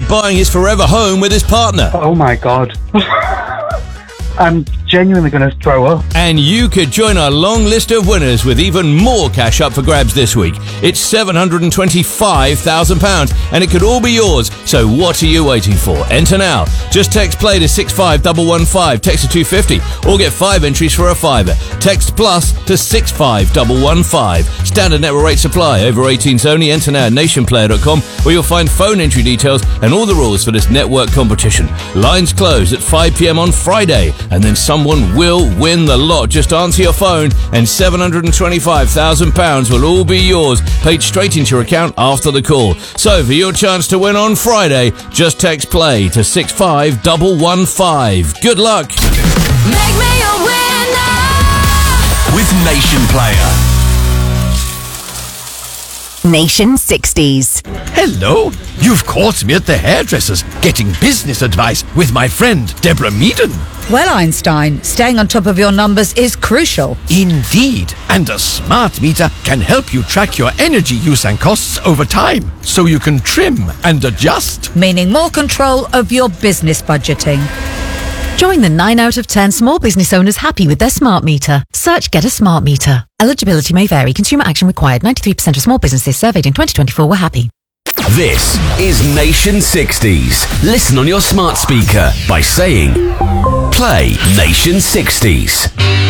buying his forever home with his partner. Oh my God. I'm genuinely going to throw up. And you could join our long list of winners with even more cash up for grabs this week. It's £725,000 and it could all be yours. So what are you waiting for? Enter now. Just text play to 65115, text to 250 or get 5 entries for a fiver. Text plus to 65115. Standard network rate supply. Over 18s only. Enter now at nationplayer.com where you'll find phone entry details and all the rules for this network competition. Lines close at 5 p.m. on Friday and then someone will win the lot. Just answer your phone and £725,000 will all be yours, paid straight into your account after the call. So for your chance to win on Friday, just text play to 65115. Good luck. Make me a winner with Nation Player. Nation 60s. Hello, you've caught me at the hairdresser's getting business advice with my friend Deborah Meaden. Well, Einstein, staying on top of your numbers is crucial. Indeed, and a smart meter can help you track your energy use and costs over time, so you can trim and adjust. Meaning more control of your business budgeting. Join the 9 out of 10 small business owners happy with their smart meter. Search Get a Smart Meter. Eligibility may vary. Consumer action required. 93% of small businesses surveyed in 2024 were happy. This is Nation 60s. Listen on your smart speaker by saying, play Nation 60s.